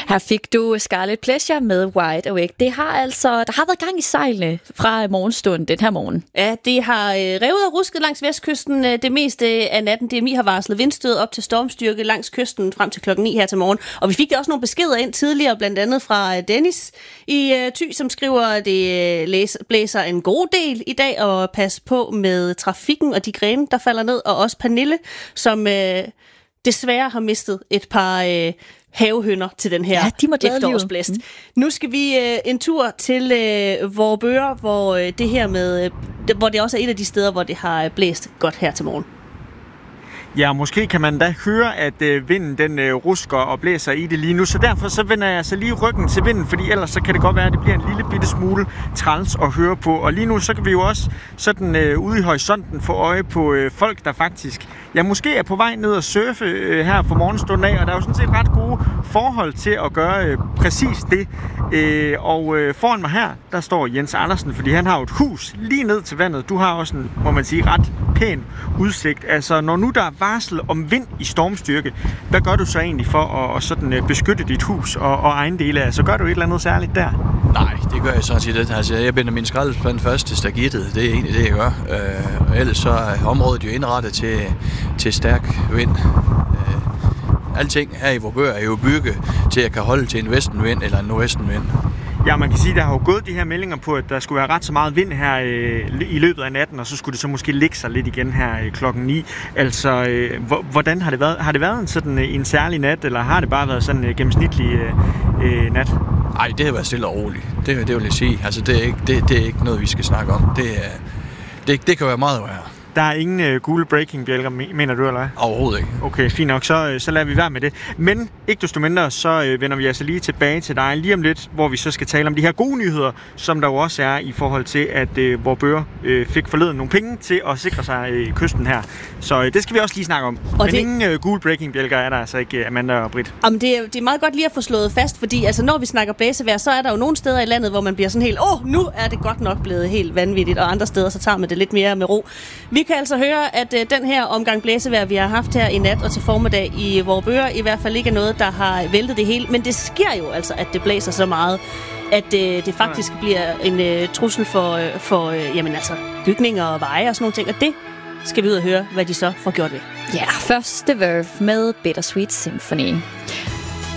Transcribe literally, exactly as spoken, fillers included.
Her fik du Scarlet Pleasure med Wide Awake. Det har altså, der har været gang i sejlene fra morgenstunden den her morgen. Ja, det har øh, revet og rusket langs vestkysten øh, det meste af natten. D M I har varslet vindstød op til stormstyrke langs kysten frem til klokken ni her til morgen. Og vi fik også nogle beskeder ind tidligere, blandt andet fra Dennis i øh, Thy, som skriver, at det øh, læser, blæser en god del i dag, og pas på med trafikken og de grene, der falder ned. Og også Pernille, som øh, desværre har mistet et par øh, havehønder til den her ja, efterårsblæst. Mm. Nu skal vi øh, en tur til øh, Vorupør, hvor øh, det her med, øh, hvor det også er et af de steder, hvor det har blæst godt her til morgen. Ja, måske kan man da høre, at øh, vinden den øh, rusker og blæser i det lige nu, så derfor så vender jeg så lige ryggen til vinden, fordi ellers så kan det godt være, at det bliver en lille bitte smule træls at høre på. Og lige nu så kan vi jo også sådan øh, ude i horisonten få øje på øh, folk, der faktisk ja, måske er på vej ned og surfe øh, her for morgenstunden af, og der er jo sådan set ret gode forhold til at gøre øh, præcis det. Øh, og øh, foran mig her, der står Jens Andersen, fordi han har jo et hus lige ned til vandet. Du har også en, må man sige, ret pæn udsigt. Altså, når nu der er varsel om vind i stormstyrke, hvad gør du så egentlig for at, at sådan, uh, beskytte dit hus og, og ejendele? Altså, gør du et eller andet særligt der? Nej, det gør jeg sådan set. Altså, jeg binder min skraldespand først til stakittet. Det er egentlig det, jeg gør. Øh, og ellers så er området jo indrettet til, til stærk vind. Øh, alting her i Vorupør er jo bygget til at kan holde til en vestenvind eller en nordvestenvind. Ja, man kan sige, at der har jo gået de her meldinger på, at der skulle være ret så meget vind her øh, i løbet af natten, og så skulle det så måske lægge sig lidt igen her øh, klokken ni. Altså, øh, hvordan har det været? Har det været en sådan øh, en særlig nat, eller har det bare været sådan en øh, gennemsnitlig øh, øh, nat? Nej, det har været stille og roligt. Det, det vil jeg sige. Altså, det er, ikke, det, det er ikke noget, vi skal snakke om. Det, er, det, det kan være meget værre. Der er ingen øh, gule breaking-bjælker, mener du, eller hvad? Overhovedet ikke. Okay, fint nok. Så, øh, så lader vi være med det. Men ikke desto mindre, så øh, vender vi altså lige tilbage til dig lige om lidt, hvor vi så skal tale om de her gode nyheder, som der jo også er i forhold til, at øh, Vorupør øh, fik forleden nogle penge til at sikre sig øh, kysten her. Så øh, det skal vi også lige snakke om. Og Men det... ingen øh, gule breaking-bjælker er der altså ikke, Amanda og Britt. Jamen, det, er, det er meget godt lige at få slået fast, fordi altså, når vi snakker blæsevejr, så er der jo nogle steder i landet, hvor man bliver sådan helt, åh, oh, nu er det godt nok blevet helt vanvittigt, og andre steder, så tager man det lidt mere med ro. Vi kan altså høre, at øh, den her omgang blæsevejr, vi har haft her i nat og til formiddag i Vorupør, i hvert fald ikke er noget, der har væltet det hele. Men det sker jo altså, at det blæser så meget, at øh, det faktisk bliver en øh, trussel for, øh, for øh, jamen, altså, bygninger og veje og sådan nogle ting. Og det skal vi ud og høre, hvad de så får gjort ved. Ja, første Verve med Bittersweet Symphony.